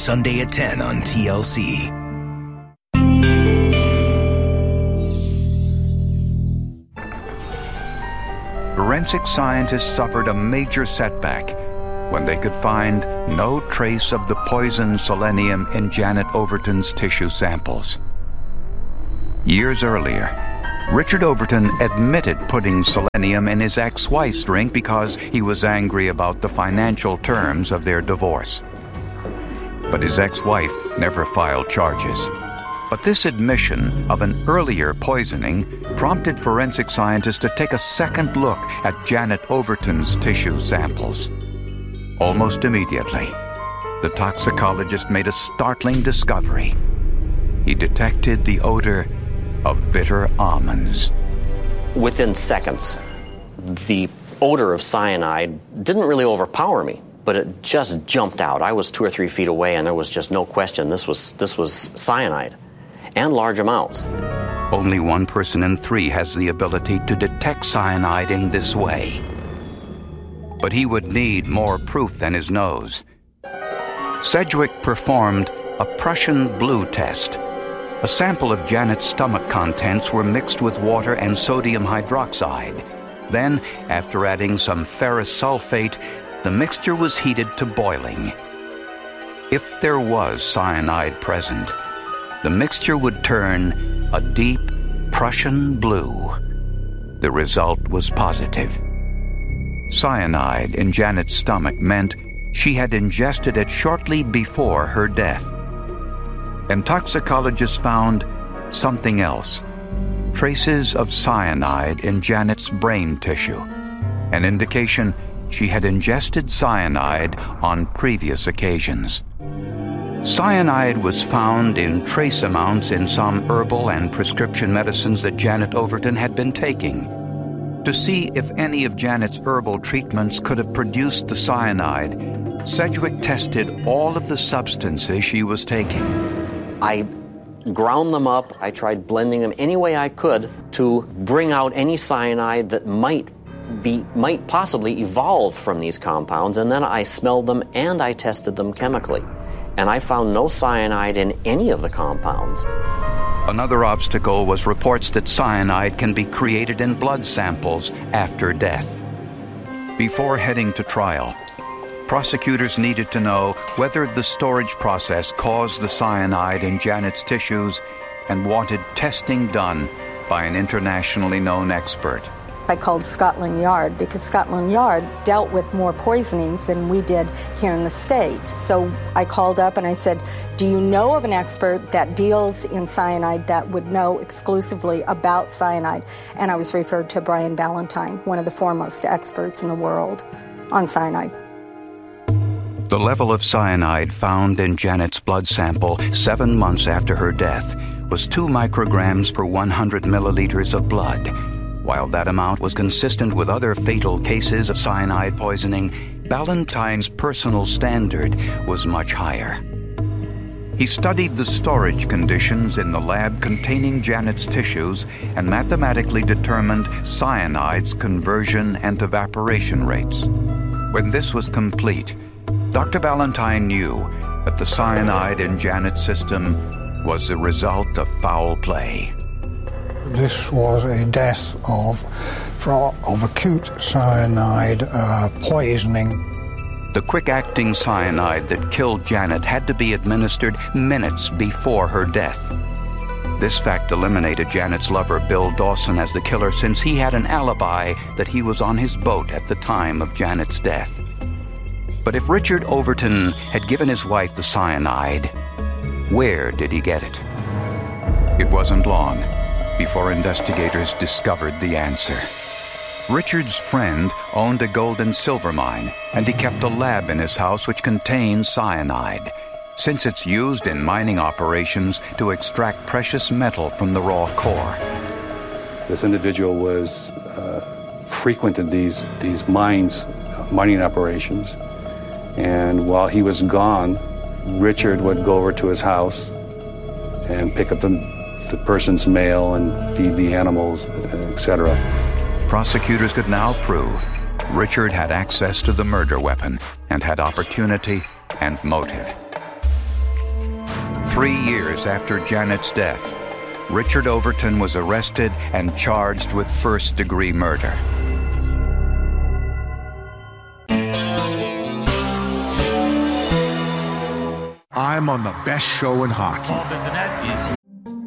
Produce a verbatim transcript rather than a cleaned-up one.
Sunday at ten on T L C. Forensic scientists suffered a major setback when they could find no trace of the poison selenium in Janet Overton's tissue samples. Years earlier, Richard Overton admitted putting selenium in his ex-wife's drink because he was angry about the financial terms of their divorce. But his ex-wife never filed charges. But this admission of an earlier poisoning prompted forensic scientists to take a second look at Janet Overton's tissue samples. Almost immediately, the toxicologist made a startling discovery. He detected the odor of bitter almonds. Within seconds, the odor of cyanide didn't really overpower me, but it just jumped out. I was two or three feet away, and there was just no question this was this was cyanide, and large amounts. Only one person in three has the ability to detect cyanide in this way. But he would need more proof than his nose. Sedgwick performed a Prussian blue test. A sample of Janet's stomach contents were mixed with water and sodium hydroxide. Then, after adding some ferrous sulfate, the mixture was heated to boiling. If there was cyanide present, the mixture would turn a deep Prussian blue. The result was positive. Cyanide in Janet's stomach meant she had ingested it shortly before her death. And toxicologists found something else. Traces of cyanide in Janet's brain tissue, an indication she had ingested cyanide on previous occasions. Cyanide was found in trace amounts in some herbal and prescription medicines that Janet Overton had been taking. To see if any of Janet's herbal treatments could have produced the cyanide, Sedgwick tested all of the substances she was taking. I ground them up. I tried blending them any way I could to bring out any cyanide that might be might possibly evolve from these compounds, and then I smelled them and I tested them chemically. And I found no cyanide in any of the compounds. Another obstacle was reports that cyanide can be created in blood samples after death. Before heading to trial, prosecutors needed to know whether the storage process caused the cyanide in Janet's tissues and wanted testing done by an internationally known expert. I called Scotland Yard because Scotland Yard dealt with more poisonings than we did here in the States. So I called up and I said, do you know of an expert that deals in cyanide that would know exclusively about cyanide? And I was referred to Brian Valentine, one of the foremost experts in the world on cyanide. The level of cyanide found in Janet's blood sample seven months after her death was two micrograms per one hundred milliliters of blood. While that amount was consistent with other fatal cases of cyanide poisoning, Ballantyne's personal standard was much higher. He studied the storage conditions in the lab containing Janet's tissues and mathematically determined cyanide's conversion and evaporation rates. When this was complete, Doctor Ballantyne knew that the cyanide in Janet's system was the result of foul play. This was a death of, of acute cyanide uh, poisoning. The quick-acting cyanide that killed Janet had to be administered minutes before her death. This fact eliminated Janet's lover, Bill Dawson, as the killer, since he had an alibi that he was on his boat at the time of Janet's death. But if Richard Overton had given his wife the cyanide, where did he get it? It wasn't long before investigators discovered the answer. Richard's friend owned a gold and silver mine, and he kept a lab in his house which contained cyanide, since it's used in mining operations to extract precious metal from the raw core. This individual was uh, frequented these, these mines, mining operations, and while he was gone, Richard would go over to his house and pick up the the person's mail and feed the animals, et cetera. Prosecutors could now prove Richard had access to the murder weapon and had opportunity and motive. Three years after Janet's death, Richard Overton was arrested and charged with first-degree murder. I'm on the best show in hockey. Paul Bissonnette is